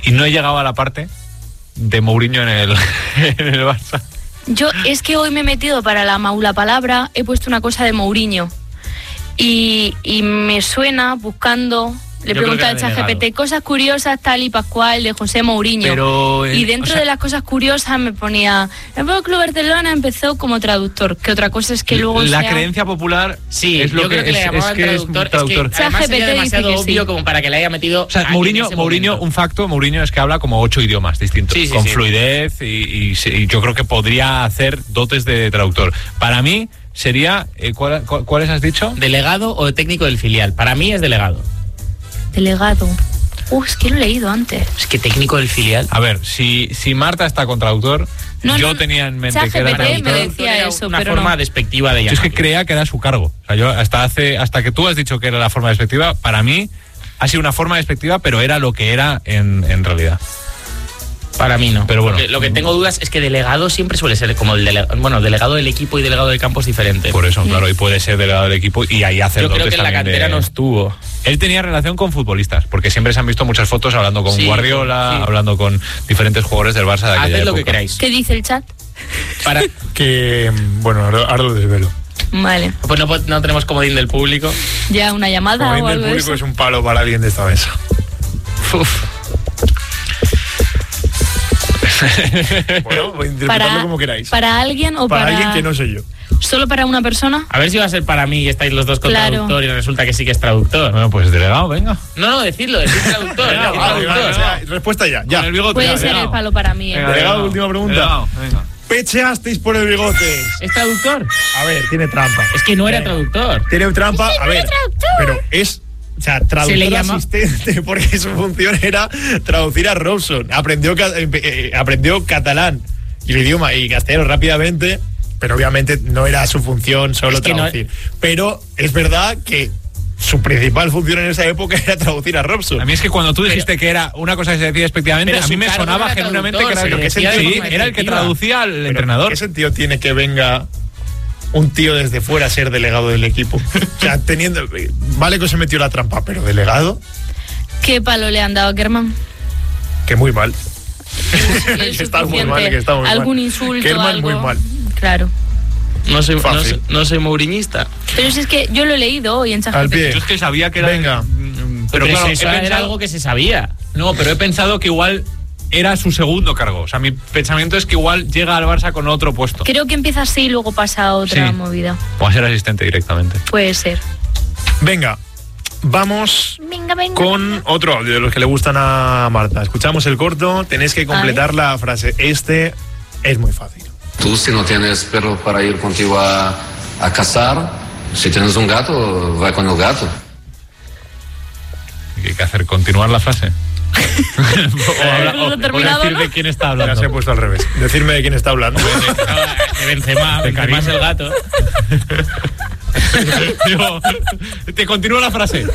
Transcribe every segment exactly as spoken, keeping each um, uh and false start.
y no he llegado a la parte de Mourinho en el, en el Barça. Yo es que hoy me he metido para la maula palabra, he puesto una cosa de Mourinho y, y me suena buscando, le Yo pregunto al ChatGPT cosas curiosas tal y pascual de José Mourinho. Pero, eh, y dentro o sea, de las cosas curiosas me ponía, el Fútbol Club Barcelona empezó como traductor, que otra cosa es que luego la sea... creencia popular Sí, es lo yo que, creo que es, le llamaban es que traductor, es traductor. es que además sería ChatGPT demasiado dice que obvio sí. como para que le haya metido. O sea, a- Mourinho, en ese Mourinho, momento. un facto, Mourinho es que habla como ocho idiomas distintos, Sí, sí, con sí. fluidez y, y, se- y yo creo que podría hacer dotes de traductor. Para mí sería, eh, ¿cuál- cu- ¿cuáles has dicho? ¿Delegado o técnico del filial? Para mí es delegado. Delegado. Uh, es que lo he leído antes. Es que técnico del filial. A ver, si, si Marta está con traductor, No, yo no, tenía en mente que ChatGPT era me traductor. decía Era eso, una pero forma no. despectiva de Yo llamarlo. es que creía que era su cargo. O sea, yo hasta hace, hasta que tú has dicho que era la forma despectiva, para mí ha sido una forma despectiva, pero era lo que era en, en realidad. Para mí no. Pero bueno. Lo que, lo que tengo dudas es que delegado siempre suele ser como el delegado. Bueno, delegado del equipo y delegado del campo es diferente. Por eso, claro, y puede ser delegado del equipo y ahí hacer Yo creo dotes que en la también cantera de- no estuvo. Él tenía relación con futbolistas, porque siempre se han visto muchas fotos hablando con Sí, Guardiola, sí. hablando con diferentes jugadores del Barça de aquella Haced época. lo que queráis. ¿Qué dice el chat? Para, Que, bueno, ahora, ahora lo desvelo. Vale, pues no, no tenemos comodín del público. ya una llamada Como o bien algo del de público eso. es un palo para alguien de esta mesa. Uf. Bueno, voy a interpretarlo Para, como queráis. para alguien o Para para... alguien que no soy yo. ¿Solo para una persona? A ver si va a ser para mí y estáis los dos con Claro. traductor y resulta que sí que es traductor. Bueno, pues delegado, venga. No, no, decidlo, decid traductor. Venga, decid va, traductor. va, va, va. Respuesta ya, ya. Con el bigote. Puede ya, ser delegado. el palo para mí. ¿eh? Venga, Delegado, última pregunta. Delegado, venga. Pecheasteis por el bigote. ¿Es traductor? A ver, tiene trampa. Es que no era Venga. traductor. Tiene trampa, a ver. Pero es, o sea, traductor Se le llama- asistente, porque su función era traducir a Robson. Aprendió, ca- eh, eh, aprendió catalán y el idioma y castellano rápidamente, pero obviamente no era su función solo Es que no- traducir. Pero es verdad que su principal función en esa época era traducir a Robson. A mí es que cuando tú dijiste que era una cosa que se decía despectivamente, Pero a mí su me cargo sonaba era genuinamente traductor, que era se el le que, decía de sí, forma era el que efectiva. traducía al Pero, entrenador. ¿qué sentido tiene que venga un tío desde fuera a ser delegado del equipo? O sea, teniendo... Vale que se metió la trampa, pero delegado, ¿Qué palo le han dado a Kerman? que muy mal. Es Que está muy suficiente. mal, que está muy Algún mal. insulto, Kerman algo. muy mal. Claro. No soy, no, Fácil. soy, no soy mouriñista. Pero si es que yo lo he leído hoy en ChatGPT. Al pie. Yo es que sabía que era... Venga. Mm, Pero, Pero claro, eso he era pensado- algo que se sabía. No, pero he pensado que igual era su segundo cargo. O sea, mi pensamiento es que igual llega al Barça con otro puesto. Creo que empieza así y luego pasa a otra Sí. movida. O a ser asistente directamente. Puede ser. Venga, vamos Venga, venga. con otro audio de los que le gustan a Marta. Escuchamos el corto, tenéis que completar la frase. Este es muy fácil. Tú, si no tienes perro para ir contigo a, a cazar, si tienes un gato, va con el gato. ¿Qué hay que hacer? ¿Continuar la frase? o, habla- ¿No o- has terminado, o decir no? de quién está Ya hablando. se ha puesto al revés. Decirme de quién está hablando. De Benzema, Benzema es el gato. Digo, te continúo la frase.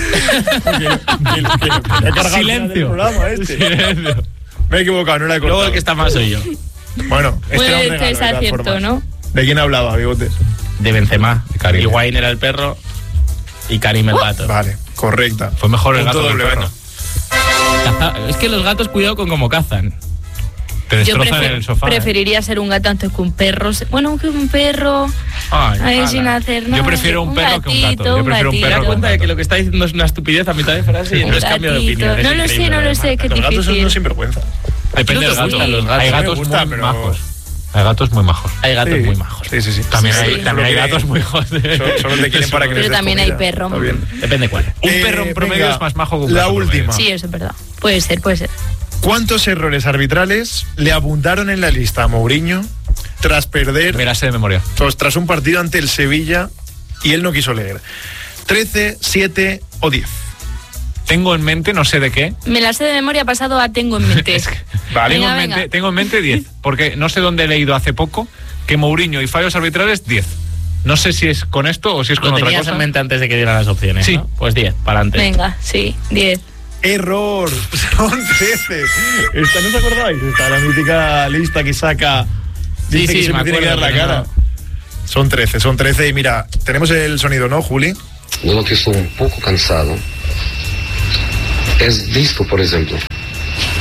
Silencio. este. Silencio. Me he equivocado, no era he cortado. Luego el que está mal soy yo. Bueno, este Puede era un que regalo, sea de todas cierto, formas. ¿no? ¿De quién hablaba, Bigotes? De Benzema. Karim. Higuaín era el perro y Karim el gato. Vale, correcta. Fue mejor el Punto gato que el doble, perro. venga. Caza- Es que los gatos cuidado con cómo cazan. Te Yo destrozan prefer- en el sofá. ¿eh? preferiría ser un gato antes que un perro. Bueno, que un perro. Ay, Ahí ala. sin hacer nada. Yo prefiero un perro que un gato. gatito, Yo prefiero un gatito. Me perro da cuenta de que lo que está diciendo es una estupidez a mitad de frase y Un entonces cambio de gatito. opinión. Es No lo sé, increíble, no lo además. sé, que es Los gatos son difícil. unos sinvergüenza. Depende ¿No del te gato. gustan los gatos? Hay A mí me gatos gusta, muy pero- majos. Hay gatos muy majos. Hay gatos Sí. muy majos. Sí, sí, sí. También Sí, hay, sí. también hay Solo que- gatos muy joder. Solo, solo te quieren para que les Pero des también hay comida. perro. Está bien. Depende cuál. Un Eh, perro en promedio venga, es más majo que un la gato promedio. última. Sí, eso es verdad. Puede ser, puede ser. ¿Cuántos errores arbitrales le apuntaron en la lista a Mourinho tras perder, Me la sé de memoria. tras, tras un partido ante el Sevilla y él no quiso leer? ¿trece, siete o diez? Tengo en mente, no sé de qué. Me la sé de memoria, pasado a tengo en mente. Es que- Vale. tengo, Venga, en mente, venga. tengo en mente diez. Porque no sé dónde he leído hace poco que Mourinho y fallos arbitrales diez. No sé si es con esto o si es con Lo otra tenías cosa. en mente antes de que dieran las opciones, Sí. ¿no? Pues diez, para adelante. Venga, sí, diez. Error, son trece. Esta, ¿no os acordáis? Esta, la mítica lista que saca. Sí, Dice sí, que se me me tiene que dar acuerdo, la pero cara. Son trece, son trece. Y mira, tenemos el sonido, ¿no, Juli? Yo noto que estoy un poco cansado. Es visto, por ejemplo.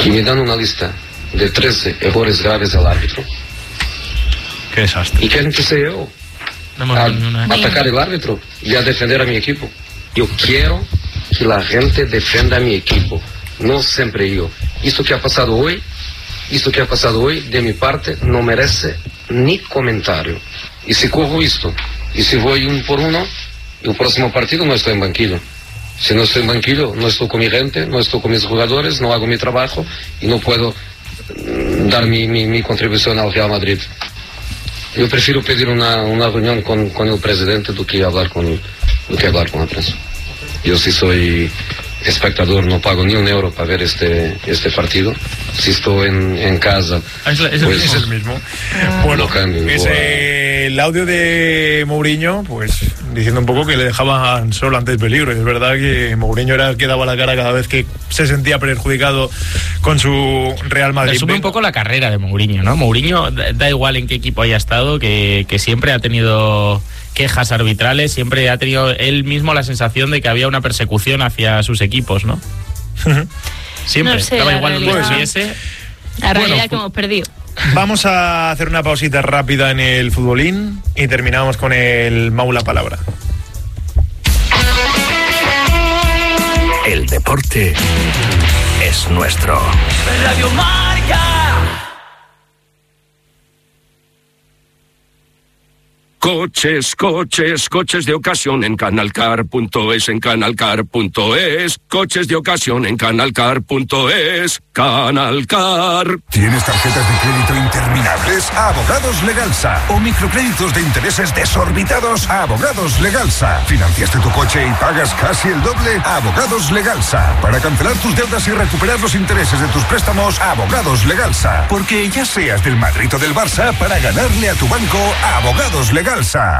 y me dan una lista de trece errores graves del árbitro. Qué desastre. ¿Y quieren que sea yo? No A, una... atacar el árbitro y a defender a mi equipo. Yo quiero que la gente defienda a mi equipo, no siempre yo. Esto que ha pasado hoy, esto que ha pasado hoy, de mi parte, no merece ni comentario. Y si cojo esto, y si voy un por uno, el próximo partido no estoy en banquillo. Si no estoy en banquillo, no estoy con mi gente, no estoy con mis jugadores, no hago mi trabajo y no puedo mm, dar mi, mi, mi contribución al Real Madrid. Yo prefiero pedir una, una reunión con, con el presidente do que hablar con, do que hablar con la prensa. Yo sí soy espectador, no pago ni un euro para ver este, este partido. Si estoy en, en casa, Es, es, pues, Es el mismo. Bueno, no cambio, es igual. eh, el audio de Mourinho, pues diciendo un poco que le dejaban solo ante el peligro. Y es verdad que Mourinho era el que daba la cara cada vez que se sentía perjudicado con su Real Madrid. Resume un poco la carrera de Mourinho, ¿no? Mourinho, da, da igual en qué equipo haya estado, que, que siempre ha tenido quejas arbitrales, siempre ha tenido él mismo la sensación de que había una persecución hacia sus equipos, ¿no? Siempre, No sé, daba la igual donde realidad. estuviese. La realidad Bueno, que hemos perdido. Vamos a hacer una pausita rápida en el futbolín y terminamos con el Maula Palabra. El deporte es nuestro. Radio Marca. Coches, coches, coches de ocasión en canalcar punto es, en canalcar punto es. Coches de ocasión en canalcar punto es. Canalcar. ¿Tienes tarjetas de crédito interminables? Abogados Legalsa. ¿O microcréditos de intereses desorbitados? Abogados Legalsa. ¿Financiaste tu coche y pagas casi el doble? Abogados Legalsa. Para cancelar tus deudas y recuperar los intereses de tus préstamos, Abogados Legalsa. Porque ya seas del Madrid o del Barça, para ganarle a tu banco, Abogados Legalsa.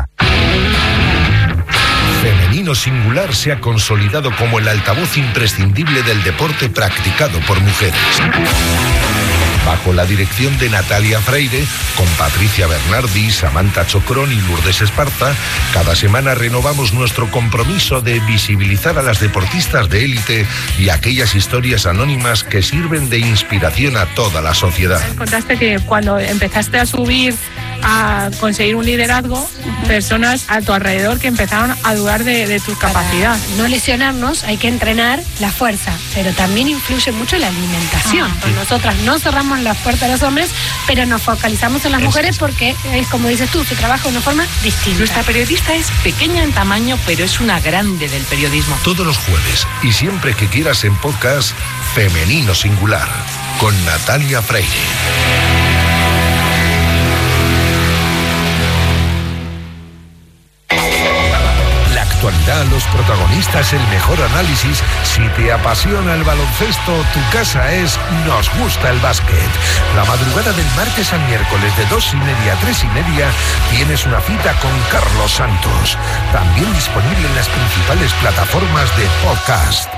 Femenino Singular se ha consolidado como el altavoz imprescindible del deporte practicado por mujeres. Bajo la dirección de Natalia Freire, con Patricia Bernardi, Samantha Chocrón y Lourdes Esparza, cada semana renovamos nuestro compromiso de visibilizar a las deportistas de élite y aquellas historias anónimas que sirven de inspiración a toda la sociedad. Contaste que cuando empezaste a subir, a conseguir un liderazgo, personas a tu alrededor que empezaron a dudar de, de tu capacidad. Para no lesionarnos hay que entrenar la fuerza, pero también influye mucho la alimentación. Ah, Pues nosotras no cerramos las puertas a los hombres, pero nos focalizamos en las Es mujeres eso. porque es como dices tú, se trabaja de una forma distinta. Nuestra periodista es pequeña en tamaño, pero es una grande del periodismo. Todos los jueves y siempre que quieras en podcast, Femenino Singular, con Natalia Freire. Actualidad, los protagonistas, el mejor análisis. Si te apasiona el baloncesto, tu casa es Nos Gusta el Básquet. La madrugada del martes al miércoles de dos y media a tres y media tienes una cita con Carlos Santos. También disponible en las principales plataformas de podcast.